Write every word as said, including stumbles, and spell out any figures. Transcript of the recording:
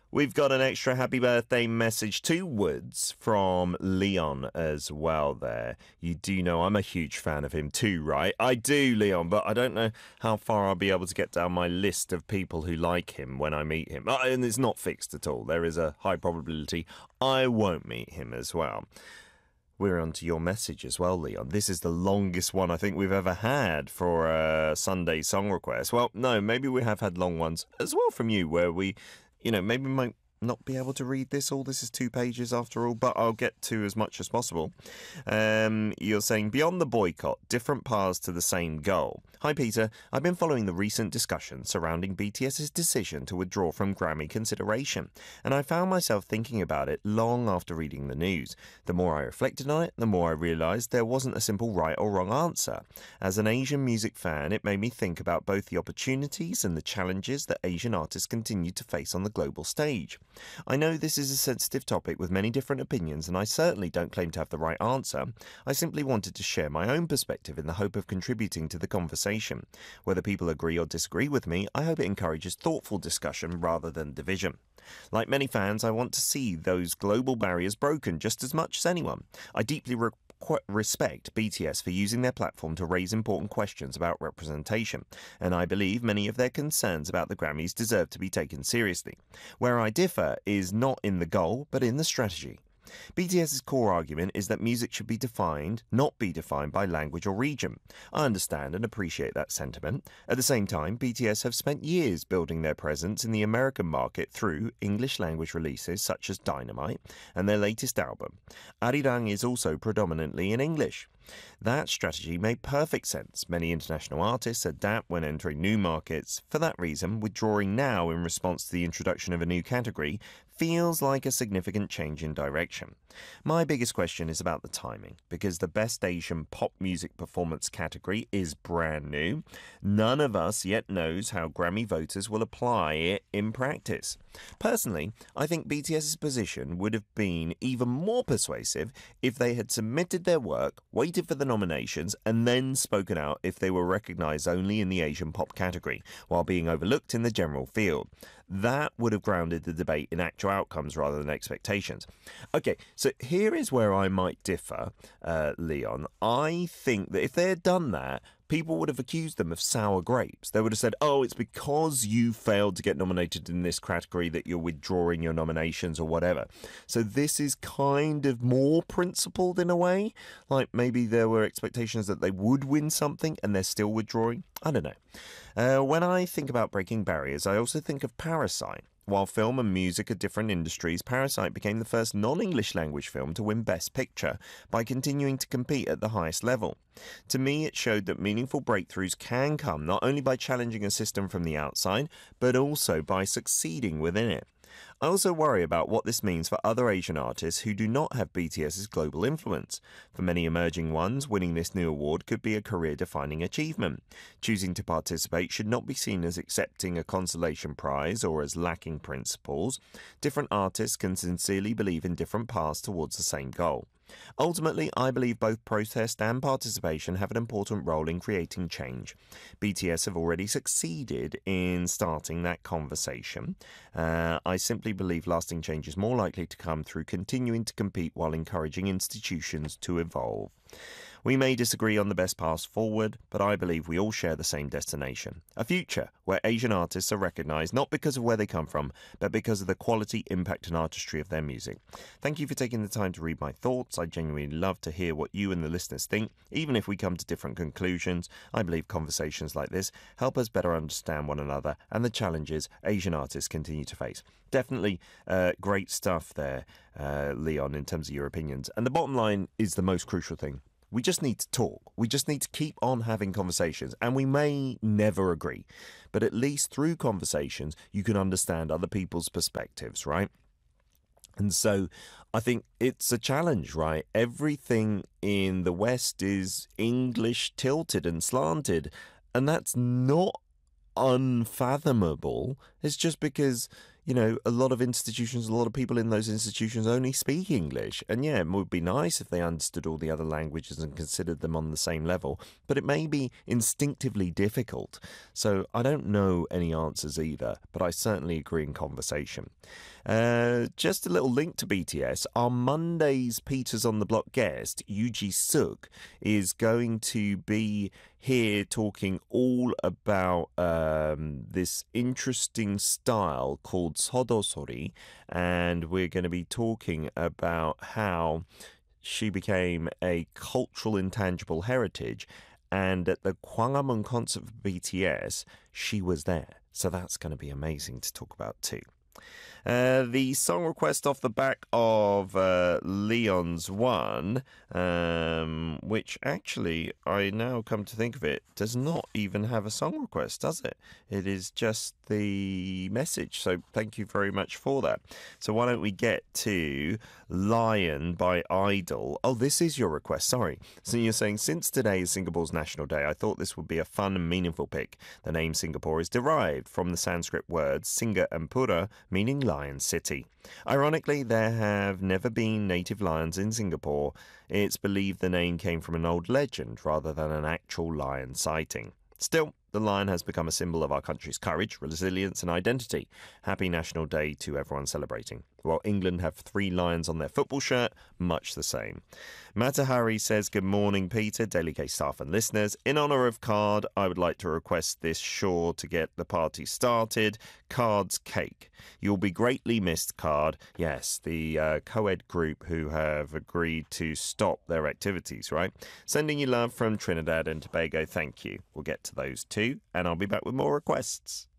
We've got an extra happy birthday message to Woods from Leon as well there. You do know I'm a huge fan of him too, right? I do, Leon, but I don't know how far I'll be able to get down my list of people who like him when I meet him. And it's not fixed at all. There is a high probability I won't meet him as well. We're on to your message as well, Leon. This is the longest one I think we've ever had for a Sunday song request. Well, no, maybe we have had long ones as well from you where we... You know, maybe we might not be able to read this all. This is two pages after all, but I'll get to as much as possible. Um, you're saying, beyond the boycott, different paths to the same goal. Hi, Peter. I've been following the recent discussion surrounding BTS's decision to withdraw from Grammy consideration, and I found myself thinking about it long after reading the news. The more I reflected on it, the more I realised there wasn't a simple right or wrong answer. As an Asian music fan, it made me think about both the opportunities and the challenges that Asian artists continue to face on the global stage. I know this is a sensitive topic with many different opinions, and I certainly don't claim to have the right answer. I simply wanted to share my own perspective in the hope of contributing to the conversation. Whether people agree or disagree with me, I hope it encourages thoughtful discussion rather than division. Like many fans, I want to see those global barriers broken just as much as anyone. I deeply re- respect B T S for using their platform to raise important questions about representation, and I believe many of their concerns about the Grammys deserve to be taken seriously. Where I differ is not in the goal, but in the strategy. BTS's core argument is that music should be defined, not be defined by language or region. I understand and appreciate that sentiment. At the same time, B T S have spent years building their presence in the American market through English language releases such as Dynamite and their latest album. Arirang is also predominantly in English. That strategy made perfect sense. Many international artists adapt when entering new markets. For that reason, withdrawing now in response to the introduction of a new category feels like a significant change in direction. My biggest question is about the timing, because the Best Asian Pop Music Performance category is brand new. None of us yet knows how Grammy voters will apply it in practice. Personally, I think BTS's position would have been even more persuasive if they had submitted their work, waited for the nominations, and then spoken out if they were recognised only in the Asian pop category, while being overlooked in the general field. That would have grounded the debate in actual outcomes rather than expectations. Okay, so here is where I might differ, uh, Leon. I think that if they had done that, people would have accused them of sour grapes. They would have said, oh, it's because you failed to get nominated in this category that you're withdrawing your nominations or whatever. So this is kind of more principled in a way. Like maybe there were expectations that they would win something and they're still withdrawing. I don't know. Uh, when I think about breaking barriers, I also think of Parasite. While film and music are different industries, Parasite became the first non-English language film to win Best Picture by continuing to compete at the highest level. To me, it showed that meaningful breakthroughs can come not only by challenging a system from the outside, but also by succeeding within it. I also worry about what this means for other Asian artists who do not have BTS's global influence. For many emerging ones, winning this new award could be a career-defining achievement. Choosing to participate should not be seen as accepting a consolation prize or as lacking principles. Different artists can sincerely believe in different paths towards the same goal. Ultimately, I believe both protest and participation have an important role in creating change. B T S have already succeeded in starting that conversation. Uh, I simply believe lasting change is more likely to come through continuing to compete while encouraging institutions to evolve. We may disagree on the best path forward, but I believe we all share the same destination. A future where Asian artists are recognised not because of where they come from, but because of the quality, impact and artistry of their music. Thank you for taking the time to read my thoughts. I genuinely love to hear what you and the listeners think. Even if we come to different conclusions, I believe conversations like this help us better understand one another and the challenges Asian artists continue to face. Definitely uh, great stuff there, uh, Leon, in terms of your opinions. And the bottom line is the most crucial thing. We just need to talk. We just need to keep on having conversations. And we may never agree, but at least through conversations, you can understand other people's perspectives, right? And so I think it's a challenge, right? Everything in the West is English tilted and slanted. And that's not unfathomable. It's just because, you know, a lot of institutions, a lot of people in those institutions only speak English. And yeah, it would be nice if they understood all the other languages and considered them on the same level, but it may be instinctively difficult. So I don't know any answers either, but I certainly agree in conversation. Uh, just a little link to B T S. Our Monday's Peters on the Block guest, Yuji Suk, is going to be here talking all about um, this interesting style called Sodosori, and we're going to be talking about how she became a cultural intangible heritage, and at the Gwanghwamun concert for B T S, she was there. So that's going to be amazing to talk about too. Uh, the song request off the back of uh, Leon's one, um, which actually, I now come to think of it, does not even have a song request, does it? It is just the message. So thank you very much for that. So why don't we get to Lion by Idol. Oh, this is your request. Sorry. So you're saying, since today is Singapore's National Day, I thought this would be a fun and meaningful pick. The name Singapore is derived from the Sanskrit words Singa and Pura, meaning Lion City. Ironically, there have never been native lions in Singapore. It's believed the name came from an old legend rather than an actual lion sighting. Still, the lion has become a symbol of our country's courage, resilience and identity. Happy National Day to everyone celebrating. While England have three lions on their football shirt, much the same. Matahari says, good morning, Peter, Daily Case staff and listeners. In honour of Card, I would like to request this sure to get the party started. Card's Cake. You'll be greatly missed, Card. Yes, the uh, co-ed group who have agreed to stop their activities, right? Sending you love from Trinidad and Tobago. Thank you. We'll get to those too, and I'll be back with more requests.